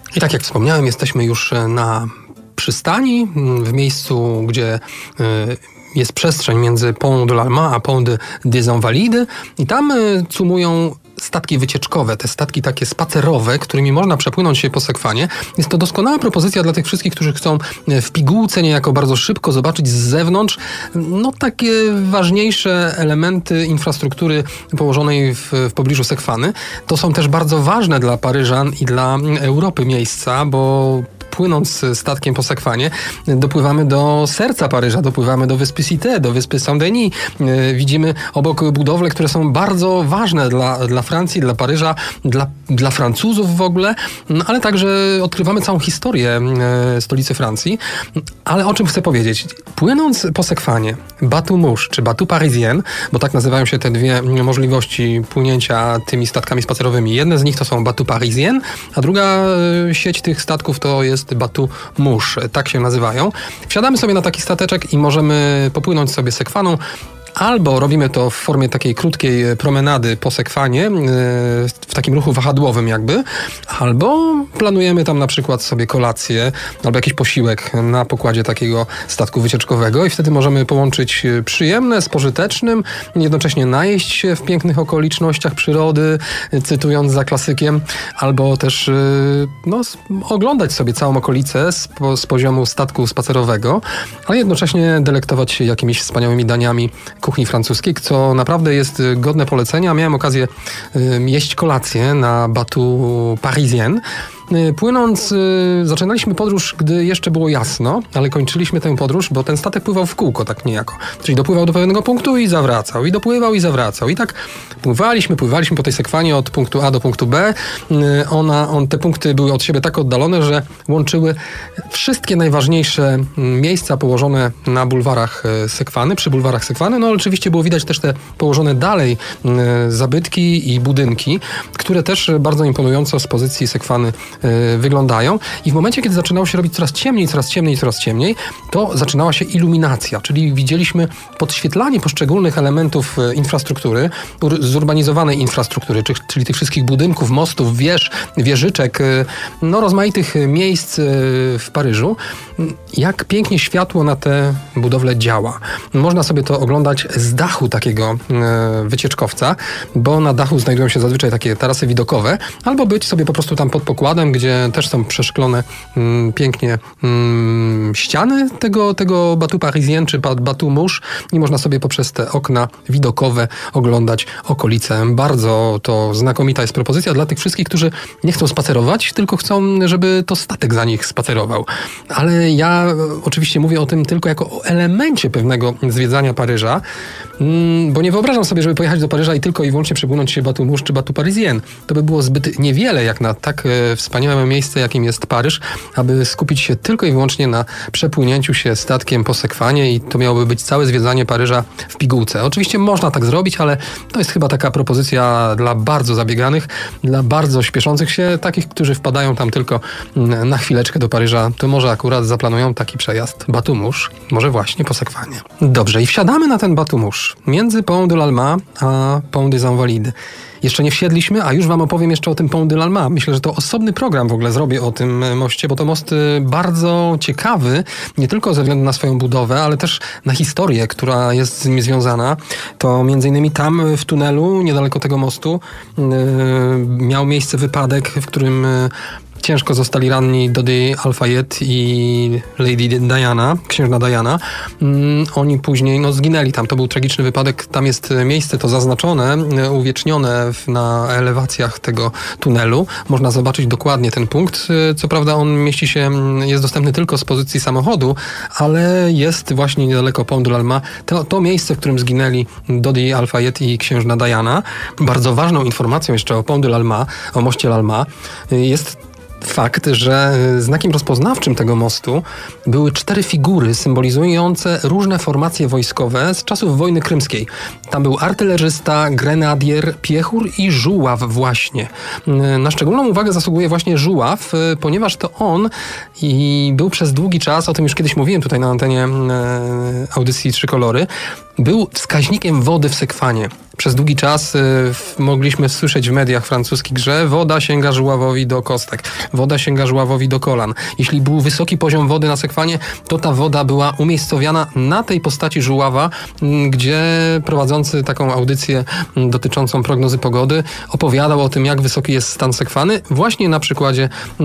I tak jak wspomniałem, jesteśmy już na przystani, w miejscu, gdzie jest przestrzeń między Pont de l'Alma a Pont des Invalides i tam cumują statki wycieczkowe, te statki takie spacerowe, którymi można przepłynąć się po Sekwanie. Jest to doskonała propozycja dla tych wszystkich, którzy chcą w pigułce niejako bardzo szybko zobaczyć z zewnątrz takie ważniejsze elementy infrastruktury położonej w pobliżu Sekwany. To są też bardzo ważne dla Paryżan i dla Europy miejsca, bo płynąc statkiem po Sekwanie, dopływamy do serca Paryża, dopływamy do wyspy Cité, do wyspy Saint-Denis. Widzimy obok budowle, które są bardzo ważne dla Francji, dla Paryża, dla Francuzów w ogóle, ale także odkrywamy całą historię stolicy Francji. Ale o czym chcę powiedzieć? Płynąc po Sekwanie, bateau mouche czy bateau parisien, bo tak nazywają się te dwie możliwości płynięcia tymi statkami spacerowymi. Jedne z nich to są bateau parisien, a druga sieć tych statków to jest bateau mouche, tak się nazywają. Wsiadamy sobie na taki stateczek i możemy popłynąć sobie Sekwaną. Albo robimy to w formie takiej krótkiej promenady po Sekwanie, w takim ruchu wahadłowym jakby, albo planujemy tam na przykład sobie kolację, albo jakiś posiłek na pokładzie takiego statku wycieczkowego i wtedy możemy połączyć przyjemne z pożytecznym, jednocześnie najeść się w pięknych okolicznościach przyrody, cytując za klasykiem, albo też oglądać sobie całą okolicę z poziomu statku spacerowego, ale jednocześnie delektować się jakimiś wspaniałymi daniami kuchni francuskiej, co naprawdę jest godne polecenia. Miałem okazję jeść kolację na bateau parisien. Płynąc, zaczynaliśmy podróż, gdy jeszcze było jasno, ale kończyliśmy tę podróż, bo ten statek pływał w kółko, tak niejako. Czyli dopływał do pewnego punktu i zawracał, i dopływał i zawracał. I tak pływaliśmy po tej Sekwanie od punktu A do punktu B. Te punkty były od siebie tak oddalone, że łączyły wszystkie najważniejsze miejsca położone na bulwarach Sekwany, przy bulwarach Sekwany. No oczywiście było widać też te położone dalej zabytki i budynki, które też bardzo imponująco z pozycji Sekwany wyglądają. I w momencie, kiedy zaczynało się robić coraz ciemniej, to zaczynała się iluminacja, czyli widzieliśmy podświetlanie poszczególnych elementów infrastruktury, zurbanizowanej infrastruktury, czyli tych wszystkich budynków, mostów, wież, wieżyczek, rozmaitych miejsc w Paryżu. Jak pięknie światło na te budowle działa. Można sobie to oglądać z dachu takiego wycieczkowca, bo na dachu znajdują się zazwyczaj takie tarasy widokowe, albo być sobie po prostu tam pod pokładem, gdzie też są przeszklone pięknie ściany tego bateau parisien czy bateau mouche i można sobie poprzez te okna widokowe oglądać okolice. Bardzo to znakomita jest propozycja dla tych wszystkich, którzy nie chcą spacerować, tylko chcą, żeby to statek za nich spacerował. Ale ja oczywiście mówię o tym tylko jako o elemencie pewnego zwiedzania Paryża, bo nie wyobrażam sobie, żeby pojechać do Paryża i tylko i wyłącznie przepłynąć się bateau mouche czy bateau parisien. To by było zbyt niewiele jak na tak wspaniałe miejsce, jakim jest Paryż, aby skupić się tylko i wyłącznie na przepłynięciu się statkiem po Sekwanie i to miałoby być całe zwiedzanie Paryża w pigułce. Oczywiście można tak zrobić, ale to jest chyba taka propozycja dla bardzo zabieganych, dla bardzo śpieszących się, takich, którzy wpadają tam tylko na chwileczkę do Paryża, to może akurat zaplanują taki przejazd bateau mouche, może właśnie po Sekwanie. Dobrze, i wsiadamy na ten bateau mouche między Pont de l'Alma a Pont des Invalides. Jeszcze nie wsiedliśmy, a już wam opowiem jeszcze o tym Pont de l'Alma. Myślę, że to osobny program w ogóle zrobię o tym moście, bo to most bardzo ciekawy, nie tylko ze względu na swoją budowę, ale też na historię, która jest z nim związana. To między innymi tam w tunelu, niedaleko tego mostu, miał miejsce wypadek, w którym ciężko zostali ranni Dodi Al-Fayed i Lady Diana, księżna Diana. Oni później zginęli tam. To był tragiczny wypadek. Tam jest miejsce to zaznaczone, uwiecznione na elewacjach tego tunelu. Można zobaczyć dokładnie ten punkt. Co prawda on jest dostępny tylko z pozycji samochodu, ale jest właśnie niedaleko Pont de l'Alma. To miejsce, w którym zginęli Dodi Al-Fayed i księżna Diana. Bardzo ważną informacją jeszcze o Pont de l'Alma, o moście l'Alma jest fakt, że znakiem rozpoznawczym tego mostu były 4 figury symbolizujące różne formacje wojskowe z czasów wojny krymskiej. Tam był artylerzysta, grenadier, piechur i żuław właśnie. Na szczególną uwagę zasługuje właśnie żuław, ponieważ to on i był przez długi czas, o tym już kiedyś mówiłem tutaj na antenie audycji Trzy Kolory, był wskaźnikiem wody w sekwanie. Przez długi czas mogliśmy słyszeć w mediach francuskich, że woda sięga żuławowi do kostek, woda sięga żuławowi do kolan. Jeśli był wysoki poziom wody na sekwanie, to ta woda była umiejscowiana na tej postaci żuława, gdzie prowadzący taką audycję dotyczącą prognozy pogody opowiadał o tym, jak wysoki jest stan sekwany, właśnie na przykładzie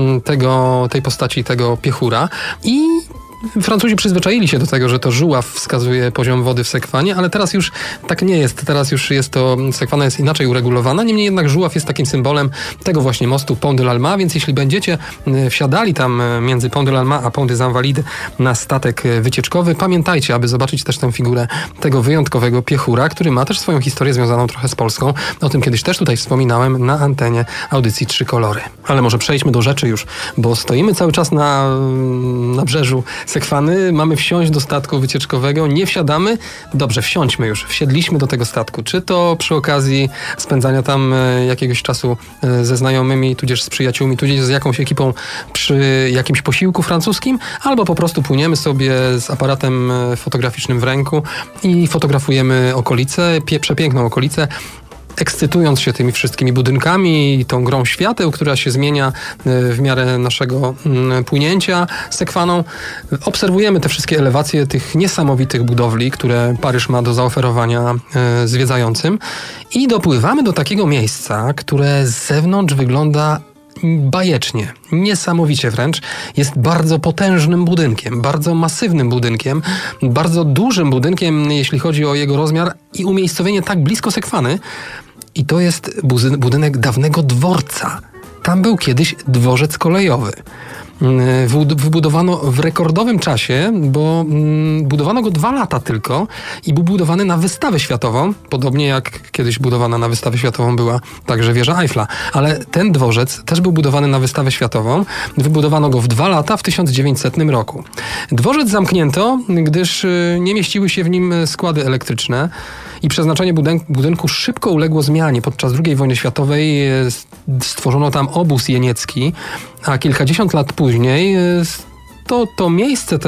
tej postaci tego piechura. I Francuzi przyzwyczaili się do tego, że to żuław wskazuje poziom wody w sekwanie, ale teraz już tak nie jest. Teraz już sekwana jest inaczej uregulowana. Niemniej jednak żuław jest takim symbolem tego właśnie mostu Pont de l'Alma, więc jeśli będziecie wsiadali tam między Pont de l'Alma a Pont des Invalides na statek wycieczkowy, pamiętajcie, aby zobaczyć też tę figurę tego wyjątkowego piechura, który ma też swoją historię związaną trochę z Polską. O tym kiedyś też tutaj wspominałem na antenie audycji Trzy Kolory. Ale może przejdźmy do rzeczy już, bo stoimy cały czas na brzeżu sekwany, mamy wsiąść do statku wycieczkowego, nie wsiadamy. Dobrze, wsiądźmy już. Wsiedliśmy do tego statku. Czy to przy okazji spędzania tam jakiegoś czasu ze znajomymi, tudzież z przyjaciółmi, tudzież z jakąś ekipą przy jakimś posiłku francuskim, albo po prostu płyniemy sobie z aparatem fotograficznym w ręku i fotografujemy okolice, przepiękną okolicę, ekscytując się tymi wszystkimi budynkami i tą grą świateł, która się zmienia w miarę naszego płynięcia sekwaną. Obserwujemy te wszystkie elewacje tych niesamowitych budowli, które Paryż ma do zaoferowania zwiedzającym i dopływamy do takiego miejsca, które z zewnątrz wygląda bajecznie, niesamowicie wręcz. Jest bardzo potężnym budynkiem, bardzo masywnym budynkiem, bardzo dużym budynkiem, jeśli chodzi o jego rozmiar i umiejscowienie tak blisko sekwany. I to jest budynek dawnego dworca. Tam był kiedyś dworzec kolejowy. Wybudowano w rekordowym czasie, bo budowano go 2 lata tylko i był budowany na wystawę światową, podobnie jak kiedyś budowana na wystawę światową była także wieża Eiffla. Ale ten dworzec też był budowany na wystawę światową. Wybudowano go w 2 lata w 1900 roku. Dworzec zamknięto, gdyż nie mieściły się w nim składy elektryczne i przeznaczenie budynku szybko uległo zmianie. Podczas II wojny światowej stworzono tam obóz jeniecki, a kilkadziesiąt lat później to miejsce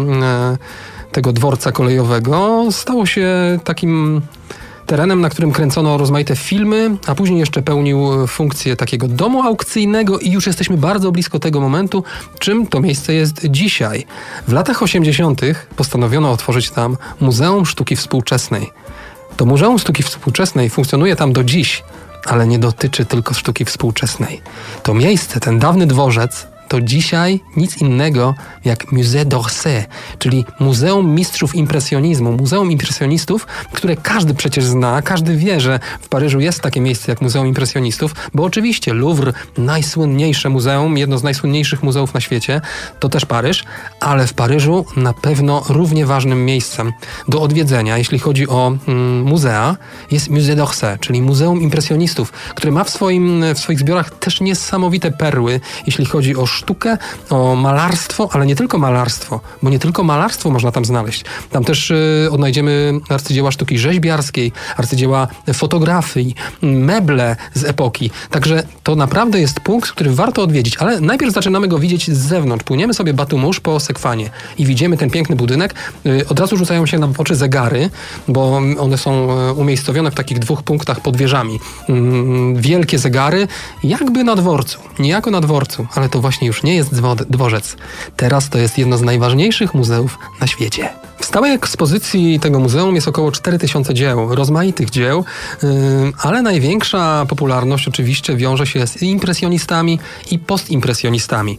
tego dworca kolejowego stało się takim terenem, na którym kręcono rozmaite filmy, a później jeszcze pełnił funkcję takiego domu aukcyjnego i już jesteśmy bardzo blisko tego momentu, czym to miejsce jest dzisiaj. W latach 80. postanowiono otworzyć tam Muzeum Sztuki Współczesnej. To Muzeum Sztuki Współczesnej funkcjonuje tam do dziś, ale nie dotyczy tylko sztuki współczesnej. To miejsce, ten dawny dworzec, to dzisiaj nic innego jak Musée d'Orsay, czyli Muzeum Mistrzów Impresjonizmu, Muzeum Impresjonistów, które każdy przecież zna, każdy wie, że w Paryżu jest takie miejsce jak Muzeum Impresjonistów, bo oczywiście Louvre, najsłynniejsze muzeum, jedno z najsłynniejszych muzeów na świecie, to też Paryż, ale w Paryżu na pewno równie ważnym miejscem do odwiedzenia, jeśli chodzi o muzea, jest Musée d'Orsay, czyli Muzeum Impresjonistów, które ma w swoich zbiorach też niesamowite perły, jeśli chodzi o sztukę, o malarstwo, ale nie tylko malarstwo, bo nie tylko malarstwo można tam znaleźć. Tam też odnajdziemy arcydzieła sztuki rzeźbiarskiej, arcydzieła fotografii, meble z epoki. Także to naprawdę jest punkt, który warto odwiedzić, ale najpierw zaczynamy go widzieć z zewnątrz. Płyniemy sobie Bateau-Mouche po sekwanie i widzimy ten piękny budynek. Od razu rzucają się nam w oczy zegary, bo one są umiejscowione w takich 2 punktach pod wieżami. Wielkie zegary, jakby na dworcu. Niejako na dworcu, ale to właśnie już nie jest dworzec. Teraz to jest jedno z najważniejszych muzeów na świecie. W stałej ekspozycji tego muzeum jest około 4000 dzieł, rozmaitych dzieł, ale największa popularność oczywiście wiąże się z impresjonistami i postimpresjonistami.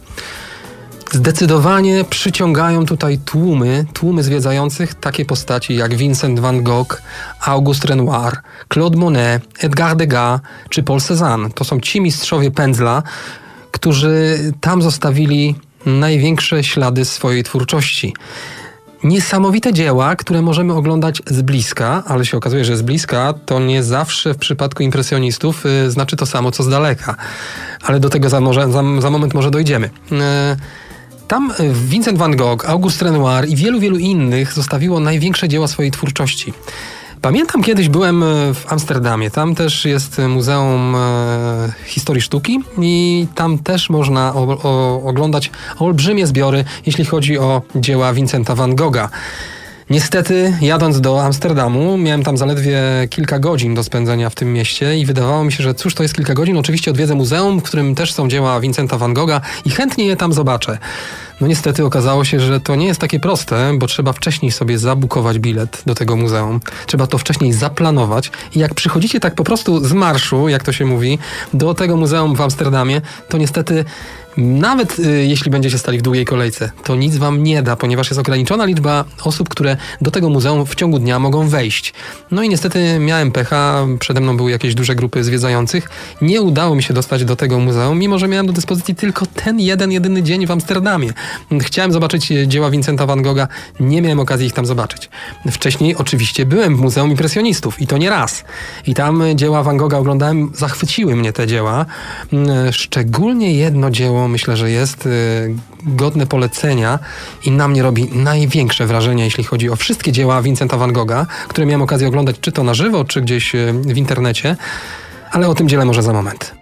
Zdecydowanie przyciągają tutaj tłumy zwiedzających takie postaci jak Vincent van Gogh, Auguste Renoir, Claude Monet, Edgar Degas czy Paul Cézanne. To są ci mistrzowie pędzla, którzy tam zostawili największe ślady swojej twórczości. Niesamowite dzieła, które możemy oglądać z bliska, ale się okazuje, że z bliska to nie zawsze w przypadku impresjonistów znaczy to samo, co z daleka. Ale do tego za moment może dojdziemy. Tam Vincent van Gogh, Auguste Renoir i wielu innych zostawiło największe dzieła swojej twórczości. Pamiętam, kiedyś byłem w Amsterdamie. Tam też jest Muzeum Historii Sztuki i tam też można oglądać olbrzymie zbiory, jeśli chodzi o dzieła Vincenta van Gogha. Niestety, jadąc do Amsterdamu, miałem tam zaledwie kilka godzin do spędzenia w tym mieście i wydawało mi się, że cóż to jest kilka godzin. Oczywiście odwiedzę muzeum, w którym też są dzieła Vincenta van Gogha i chętnie je tam zobaczę. No niestety okazało się, że to nie jest takie proste, bo trzeba wcześniej sobie zabukować bilet do tego muzeum. Trzeba to wcześniej zaplanować i jak przychodzicie tak po prostu z marszu, jak to się mówi, do tego muzeum w Amsterdamie, to niestety nawet jeśli będziecie stali w długiej kolejce, to nic wam nie da, ponieważ jest ograniczona liczba osób, które do tego muzeum w ciągu dnia mogą wejść. No i niestety miałem pecha, przede mną były jakieś duże grupy zwiedzających. Nie udało mi się dostać do tego muzeum, mimo że miałem do dyspozycji tylko ten jedyny dzień w Amsterdamie. Chciałem zobaczyć dzieła Vincenta van Gogha, nie miałem okazji ich tam zobaczyć. Wcześniej oczywiście byłem w Muzeum Impresjonistów i to nie raz. I tam dzieła van Gogha oglądałem, zachwyciły mnie te dzieła. Szczególnie jedno dzieło myślę, że jest godne polecenia i na mnie robi największe wrażenie, jeśli chodzi o wszystkie dzieła Vincenta van Gogha, które miałem okazję oglądać czy to na żywo, czy gdzieś w internecie, ale o tym dziele może za moment.